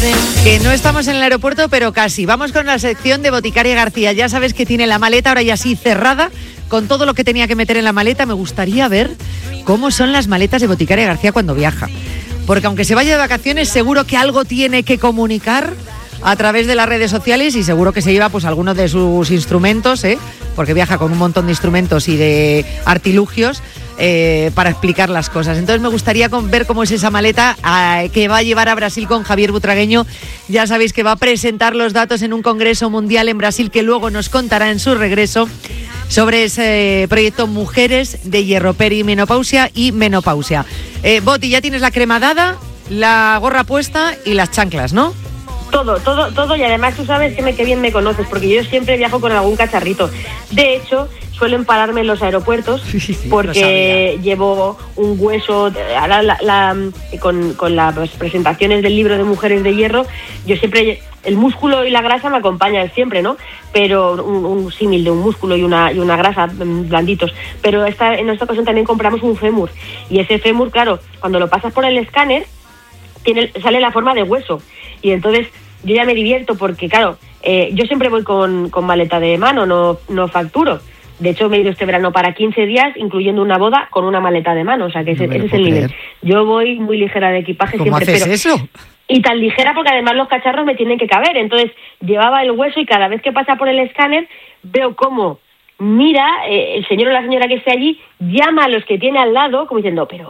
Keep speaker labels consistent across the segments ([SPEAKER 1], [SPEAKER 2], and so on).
[SPEAKER 1] Que no estamos en el aeropuerto, pero casi. Vamos con la sección de Boticaria García. Ya sabes que tiene la maleta ahora ya así cerrada, con todo lo que tenía que meter en la maleta. Me gustaría ver cómo son las maletas de Boticaria García cuando viaja. Porque aunque se vaya de vacaciones, seguro que algo tiene que comunicar a través de las redes sociales y seguro que se lleva pues algunos de sus instrumentos, porque viaja con un montón de instrumentos y de artilugios para explicar las cosas. Entonces me gustaría ver cómo es esa maleta que va a llevar a Brasil con Javier Butragueño. Ya sabéis que va a presentar los datos en un congreso mundial en Brasil que luego nos contará en su regreso sobre ese proyecto Mujeres de Hierro, perimenopausia y menopausia. Boti, ya tienes la crema dada, la gorra puesta y las chanclas, ¿no?
[SPEAKER 2] Todo, y además tú sabes que bien me conoces, porque yo siempre viajo con algún cacharrito. De hecho, suelen pararme en los aeropuertos porque llevo un hueso. Ahora con las presentaciones del libro de Mujeres de Hierro, yo siempre, el músculo y la grasa me acompañan siempre, ¿no? Pero un símil de un músculo y una grasa blanditos. Pero en esta ocasión también compramos un fémur, y ese fémur, claro, cuando lo pasas por el escáner, sale la forma de hueso, y entonces yo ya me divierto porque, claro, yo siempre voy con maleta de mano, no facturo. De hecho, me he ido este verano para 15 días, incluyendo una boda, con una maleta de mano, o sea que ese es el nivel. Yo voy muy ligera de equipaje
[SPEAKER 1] siempre. ¿Cómo haces eso?
[SPEAKER 2] Y tan ligera porque además los cacharros me tienen que caber, entonces llevaba el hueso y cada vez que pasa por el escáner veo cómo mira el señor o la señora que esté allí, llama a los que tiene al lado como diciendo pero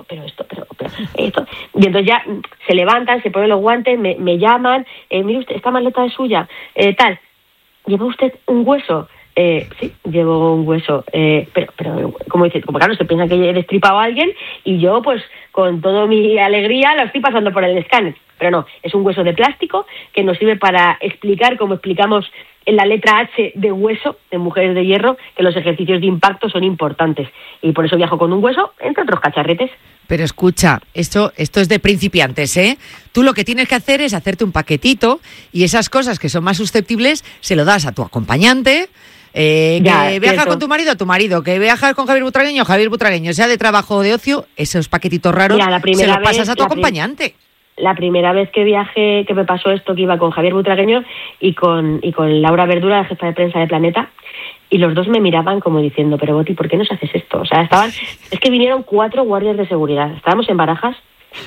[SPEAKER 2] esto, y entonces ya se levantan, se ponen los guantes, me llaman, mire usted, esta maleta es suya, tal, ¿lleva usted un hueso? Sí, llevo un hueso, pero como claro, se piensa que he destripado a alguien y yo pues con toda mi alegría lo estoy pasando por el escáner, pero no, es un hueso de plástico que nos sirve para explicar, como explicamos en la letra H de hueso, de Mujeres de Hierro, que los ejercicios de impacto son importantes. Y por eso viajo con un hueso, entre otros cacharretes.
[SPEAKER 1] Pero escucha, esto es de principiantes, ¿eh? Tú lo que tienes que hacer es hacerte un paquetito y esas cosas que son más susceptibles se lo das a tu acompañante. Que viajas con tu marido, que viajas con Javier Butragueño, sea de trabajo o de ocio, esos paquetitos raros se los pasas a tu acompañante.
[SPEAKER 2] La primera vez que viajé, que me pasó esto, que iba con Javier Butragueño y con Laura Verdura, la jefa de prensa de Planeta, y los dos me miraban como diciendo, pero Boti, ¿por qué nos haces esto? O sea, es que vinieron 4 guardias de seguridad, estábamos en Barajas,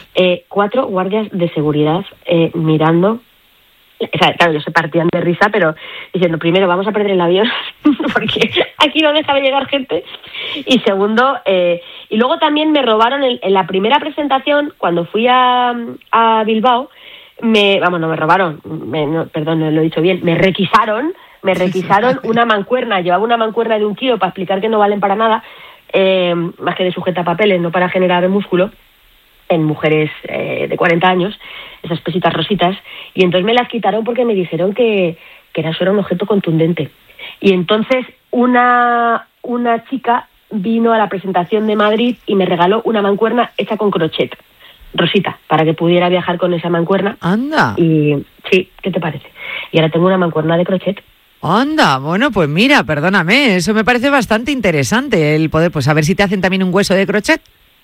[SPEAKER 2] 4 guardias de seguridad mirando. O sea, claro, ellos se partían de risa, pero diciendo, primero, vamos a perder el avión, porque aquí no deja de llegar gente. Y segundo, y luego también me robaron en la primera presentación, cuando fui a Bilbao, no me robaron, perdón, no lo he dicho bien, me requisaron una mancuerna. Llevaba una mancuerna de 1 kilo para explicar que no valen para nada, más que de sujetapapeles, no para generar músculo, en mujeres de 40 años, esas pesitas rositas, y entonces me las quitaron porque me dijeron que eso era un objeto contundente. Y entonces una chica vino a la presentación de Madrid y me regaló una mancuerna hecha con crochet, rosita, para que pudiera viajar con esa mancuerna.
[SPEAKER 1] ¡Anda!
[SPEAKER 2] Y sí, ¿qué te parece? Y ahora tengo una mancuerna de crochet.
[SPEAKER 1] ¡Anda! Bueno, pues mira, perdóname, eso me parece bastante interesante, el poder, pues a ver si te hacen también un hueso de crochet.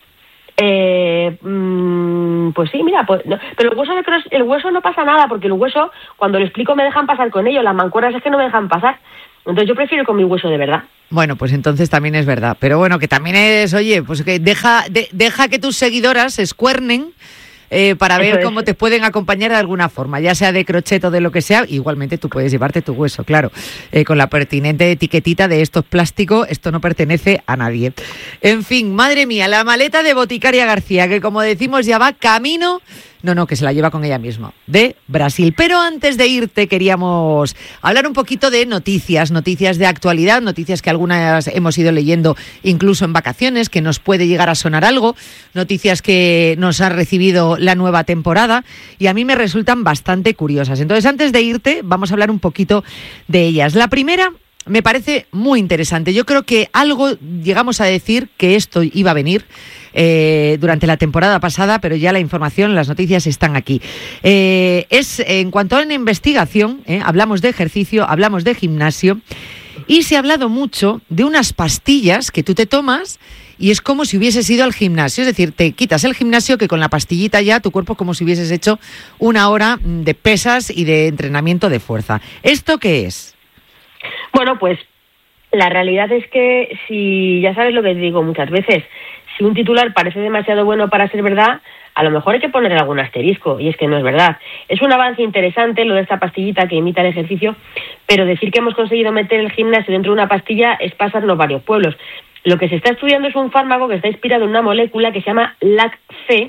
[SPEAKER 2] Pues sí, mira, pues, no, pero el hueso no pasa nada, porque el hueso, cuando lo explico, me dejan pasar con ello. Las mancuernas es que no me dejan pasar. Entonces yo prefiero con mi hueso de verdad. Bueno,
[SPEAKER 1] pues entonces también es verdad. Pero bueno, que también es, oye, pues que deja que tus seguidoras se escuernen para ver cómo te pueden acompañar de alguna forma, ya sea de crochet o de lo que sea. Igualmente tú puedes llevarte tu hueso, claro, con la pertinente etiquetita de esto es plástico, esto no pertenece a nadie. En fin, madre mía, la maleta de Boticaria García, que como decimos ya va camino, que se la lleva con ella misma, de Brasil. Pero antes de irte queríamos hablar un poquito de noticias de actualidad, noticias que algunas hemos ido leyendo incluso en vacaciones, que nos puede llegar a sonar algo, noticias que nos ha recibido la nueva temporada y a mí me resultan bastante curiosas. Entonces, antes de irte, vamos a hablar un poquito de ellas. La primera me parece muy interesante. Yo creo que algo llegamos a decir que esto iba a venir durante la temporada pasada, pero ya la información, las noticias están aquí. Es en cuanto a una investigación, hablamos de ejercicio, hablamos de gimnasio Y se ha hablado mucho de unas pastillas que tú te tomas y es como si hubieses ido al gimnasio. Es decir, te quitas el gimnasio, que con la pastillita ya tu cuerpo es como si hubieses hecho 1 hora de pesas y de entrenamiento de fuerza. ¿Esto qué es?
[SPEAKER 2] Bueno, pues la realidad es que si, ya sabes lo que digo muchas veces, si un titular parece demasiado bueno para ser verdad, a lo mejor hay que poner algún asterisco, y es que no es verdad. Es un avance interesante lo de esta pastillita que imita el ejercicio, pero decir que hemos conseguido meter el gimnasio dentro de una pastilla es pasarnos varios pueblos. Lo que se está estudiando es un fármaco que está inspirado en una molécula que se llama LAC-Phe,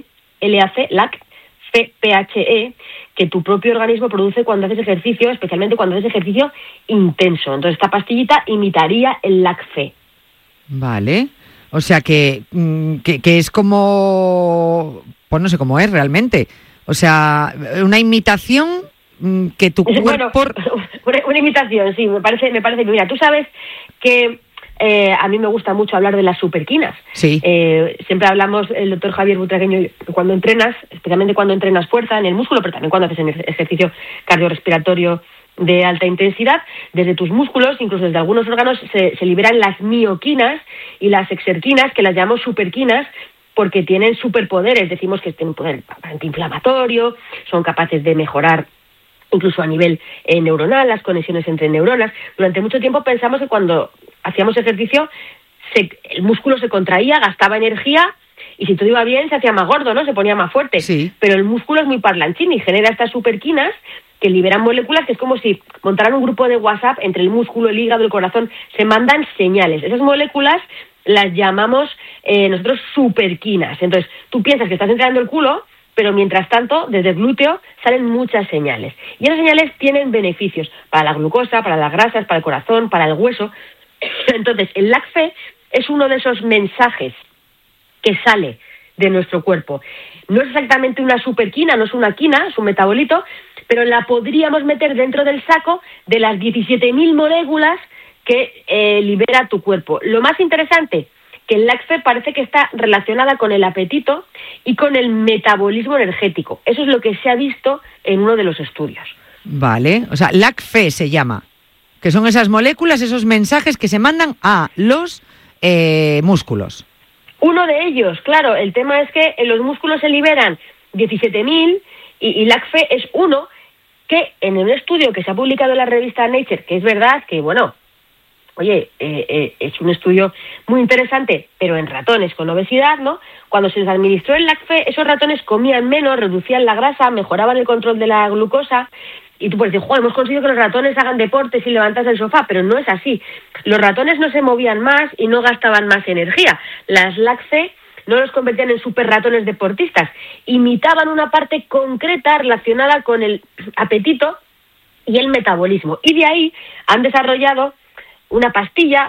[SPEAKER 2] LAC-Phe, que tu propio organismo produce cuando haces ejercicio, especialmente cuando haces ejercicio intenso. Entonces esta pastillita imitaría el LAC-Phe.
[SPEAKER 1] Vale, o sea que es como, pues no sé cómo es realmente, o sea, una imitación que tu cuerpo...
[SPEAKER 2] Bueno, una imitación, sí, me parece. Mira, tú sabes que a mí me gusta mucho hablar de las superquinas.
[SPEAKER 1] Sí.
[SPEAKER 2] Siempre hablamos, el doctor Javier Butragueño, cuando entrenas, especialmente cuando entrenas fuerza en el músculo, pero también cuando haces ejercicio cardiorrespiratorio de alta intensidad, desde tus músculos, incluso desde algunos órganos, se liberan las mioquinas y las exerquinas, que las llamamos superquinas, porque tienen superpoderes. Decimos que tienen poder antiinflamatorio, son capaces de mejorar incluso a nivel neuronal, las conexiones entre neuronas. Durante mucho tiempo pensamos que cuando hacíamos ejercicio el músculo se contraía, gastaba energía y si todo iba bien se hacía más gordo, ¿no? Se ponía más fuerte.
[SPEAKER 1] Sí.
[SPEAKER 2] Pero el músculo es muy parlanchín y genera estas superquinas que liberan moléculas que es como si montaran un grupo de WhatsApp entre el músculo, el hígado, el corazón. Se mandan señales. Esas moléculas las llamamos nosotros superquinas. Entonces, tú piensas que estás entrenando el culo, pero mientras tanto, desde el glúteo salen muchas señales. Y esas señales tienen beneficios para la glucosa, para las grasas, para el corazón, para el hueso. Entonces, el LAC-Phe es uno de esos mensajes que sale de nuestro cuerpo. No es exactamente una superquina, no es una quina, es un metabolito, pero la podríamos meter dentro del saco de las 17.000 moléculas que libera tu cuerpo. Lo más interesante, que el LAC-Phe parece que está relacionada con el apetito y con el metabolismo energético. Eso es lo que se ha visto en uno de los estudios.
[SPEAKER 1] Vale, o sea, LAC-Phe se llama, que son esas moléculas, esos mensajes que se mandan a los músculos.
[SPEAKER 2] Uno de ellos, claro, el tema es que en los músculos se liberan 17.000 y LAC-Phe es uno que en un estudio que se ha publicado en la revista Nature, que es verdad que, bueno, oye, es un estudio muy interesante, pero en ratones con obesidad, ¿no? Cuando se les administró el LAC-Phe, esos ratones comían menos, reducían la grasa, mejoraban el control de la glucosa. Y tú puedes decir, joder, hemos conseguido que los ratones hagan deporte sin levantarse del sofá, pero no es así. Los ratones no se movían más y no gastaban más energía. Las LAC-Phe no los convertían en super ratones deportistas. Imitaban una parte concreta relacionada con el apetito y el metabolismo. Y de ahí han desarrollado una pastilla,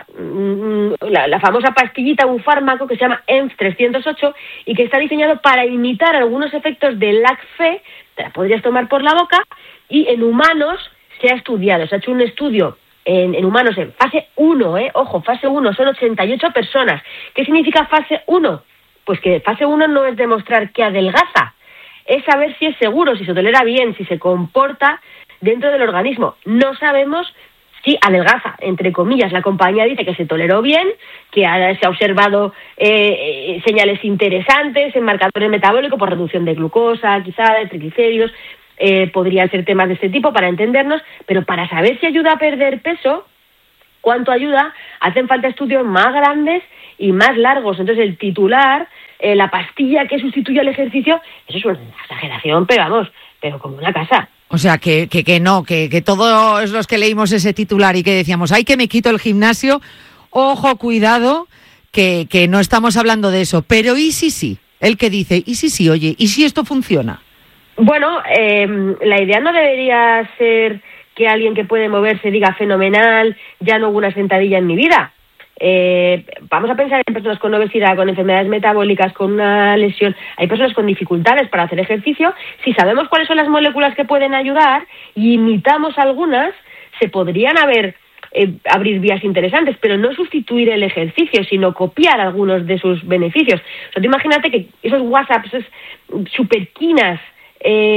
[SPEAKER 2] la famosa pastillita, un fármaco que se llama ENF 308 y que está diseñado para imitar algunos efectos del LAC-Phe. Te la podrías tomar por la boca y en humanos se ha estudiado, se ha hecho un estudio en humanos en fase 1, ojo, fase 1, son 88 personas. ¿Qué significa fase 1? Pues que fase 1 no es demostrar que adelgaza, es saber si es seguro, si se tolera bien, si se comporta dentro del organismo. No sabemos si adelgaza, entre comillas. La compañía dice que se toleró bien, que se ha observado señales interesantes en marcadores metabólicos por reducción de glucosa, quizá de triglicéridos, podrían ser temas de este tipo para entendernos, pero para saber si ayuda a perder peso, cuánto ayuda, hacen falta estudios más grandes y más largos. Entonces el titular, la pastilla que sustituye al ejercicio, eso es una exageración, pero vamos, pero como una casa.
[SPEAKER 1] O sea, que no, que todos los que leímos ese titular y que decíamos, ¡ay, que me quito el gimnasio! Ojo, cuidado, que no estamos hablando de eso. Pero ¿y si sí? El que dice, ¿y si sí, oye, y si esto funciona?
[SPEAKER 2] Bueno, la idea no debería ser que alguien que puede moverse diga fenomenal, ya no hubo una sentadilla en mi vida. Vamos a pensar en personas con obesidad, con enfermedades metabólicas, con una lesión. Hay personas con dificultades para hacer ejercicio. Si sabemos cuáles son las moléculas que pueden ayudar y imitamos algunas, se podrían abrir vías interesantes, pero no sustituir el ejercicio, sino copiar algunos de sus beneficios. O sea, tú imagínate que esos WhatsApp, esas superquinas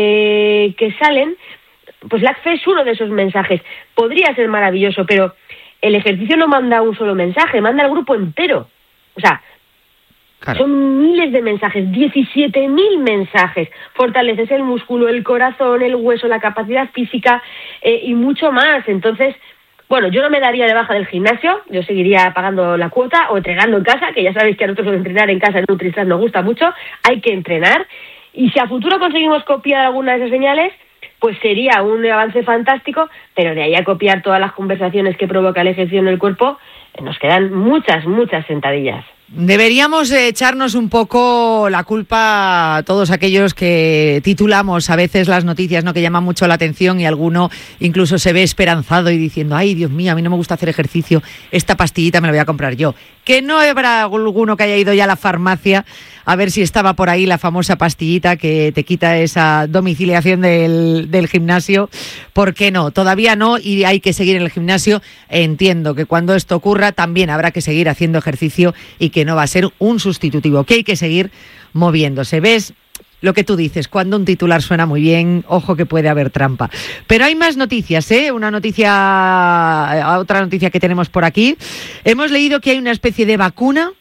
[SPEAKER 2] que salen, pues LAC-Phe es uno de esos mensajes. Podría ser maravilloso, pero el ejercicio no manda un solo mensaje, manda al grupo entero. O sea, claro, son miles de mensajes, 17.000 mensajes. Fortaleces el músculo, el corazón, el hueso, la capacidad física y mucho más. Entonces, bueno, yo no me daría de baja del gimnasio, yo seguiría pagando la cuota o entrenando en casa, que ya sabéis que a nosotros entrenar en casa en Nutri-Stat nos gusta mucho, hay que entrenar. Y si a futuro conseguimos copiar alguna de esas señales, pues sería un avance fantástico, pero de ahí a copiar todas las conversaciones que provoca el ejercicio en el cuerpo, nos quedan muchas sentadillas.
[SPEAKER 1] Deberíamos echarnos un poco la culpa a todos aquellos que titulamos a veces las noticias, ¿no?, que llaman mucho la atención y alguno incluso se ve esperanzado y diciendo, ay, Dios mío, a mí no me gusta hacer ejercicio, esta pastillita me la voy a comprar yo. Que no habrá alguno que haya ido ya a la farmacia a ver si estaba por ahí la famosa pastillita que te quita esa domiciliación del gimnasio. ¿Por qué no? Todavía no, y hay que seguir en el gimnasio. Entiendo que cuando esto ocurra también habrá que seguir haciendo ejercicio y que no va a ser un sustitutivo, que hay que seguir moviéndose. ¿Ves? Lo que tú dices, cuando un titular suena muy bien, ojo que puede haber trampa. Pero hay más noticias, ¿eh? Otra noticia que tenemos por aquí. Hemos leído que hay una especie de vacuna,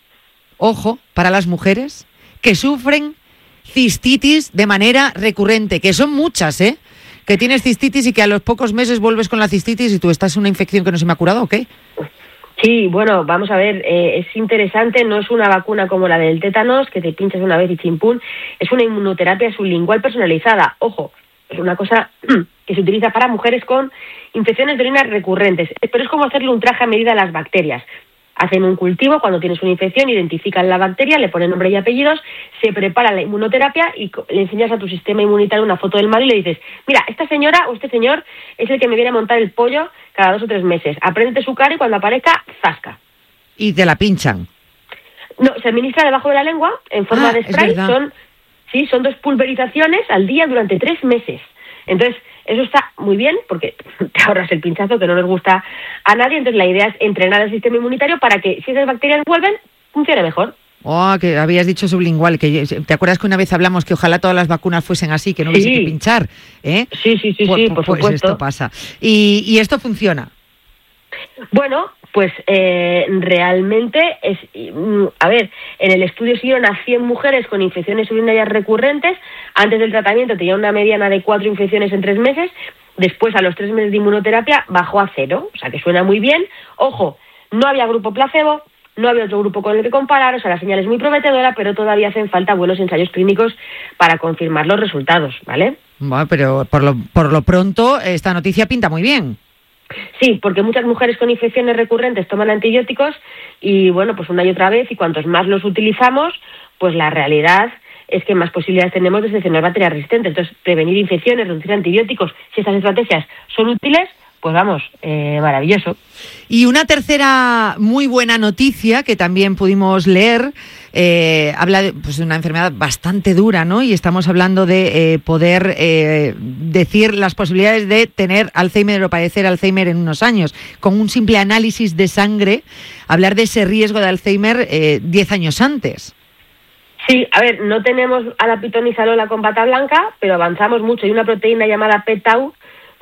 [SPEAKER 1] ojo, para las mujeres que sufren cistitis de manera recurrente, que son muchas, ¿eh? Que tienes cistitis y que a los pocos meses vuelves con la cistitis y tú estás en una infección que no se me ha curado, ¿o qué?
[SPEAKER 2] Sí, bueno, vamos a ver, es interesante, no es una vacuna como la del tétanos, que te pinchas una vez y chimpún, es una inmunoterapia sublingual personalizada. Ojo, es una cosa que se utiliza para mujeres con infecciones de orina recurrentes, pero es como hacerle un traje a medida a las bacterias. Hacen un cultivo cuando tienes una infección, identifican la bacteria, le ponen nombre y apellidos, se prepara la inmunoterapia y le enseñas a tu sistema inmunitario una foto del malo y le dices, mira, esta señora o este señor es el que me viene a montar el pollo cada 2 o 3 meses. Apréndete su cara y cuando aparezca, zasca.
[SPEAKER 1] Y te la pinchan.
[SPEAKER 2] No, se administra debajo de la lengua en forma de spray. Son 2 pulverizaciones al día durante 3 meses. Entonces, eso está muy bien porque te ahorras el pinchazo que no nos gusta a nadie. Entonces, la idea es entrenar al sistema inmunitario para que si esas bacterias vuelven, funcione mejor.
[SPEAKER 1] Oh, que habías dicho sublingual. ¿Te acuerdas que una vez hablamos que ojalá todas las vacunas fuesen así, que no hubiese que pinchar?
[SPEAKER 2] ¿Eh? Sí, por supuesto.
[SPEAKER 1] Pues esto pasa. ¿Y esto funciona?
[SPEAKER 2] Bueno, pues realmente es... A ver, en el estudio siguieron a 100 mujeres con infecciones urinarias recurrentes. Antes del tratamiento tenía una mediana de 4 infecciones en 3 meses. Después, a los 3 meses de inmunoterapia, bajó a 0. O sea, que suena muy bien. Ojo, no había grupo placebo, no había otro grupo con el que comparar. O sea, la señal es muy prometedora, pero todavía hacen falta buenos ensayos clínicos para confirmar los resultados, ¿vale?
[SPEAKER 1] Bueno, pero por lo pronto esta noticia pinta muy bien.
[SPEAKER 2] Sí, porque muchas mujeres con infecciones recurrentes toman antibióticos y, bueno, pues una y otra vez, y cuantos más los utilizamos, pues la realidad es que más posibilidades tenemos de seleccionar bacterias resistentes. Entonces, prevenir infecciones, reducir antibióticos, si estas estrategias son útiles, pues vamos, maravilloso.
[SPEAKER 1] Y una tercera muy buena noticia que también pudimos leer, habla de una enfermedad bastante dura, ¿no? Y estamos hablando de poder decir las posibilidades de tener Alzheimer o padecer Alzheimer en unos años. Con un simple análisis de sangre, hablar de ese riesgo de Alzheimer 10 años antes.
[SPEAKER 2] Sí, a ver, no tenemos a la pitonisalona con bata blanca, pero avanzamos mucho. Hay una proteína llamada p-tau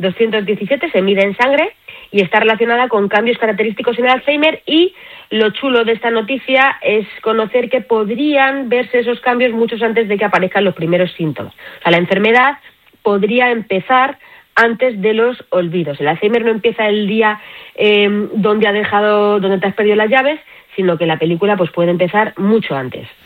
[SPEAKER 2] 217, se mide en sangre y está relacionada con cambios característicos en el Alzheimer, y lo chulo de esta noticia es conocer que podrían verse esos cambios muchos antes de que aparezcan los primeros síntomas. O sea, la enfermedad podría empezar antes de los olvidos. El Alzheimer no empieza el día donde te has perdido las llaves, sino que la película pues puede empezar mucho antes.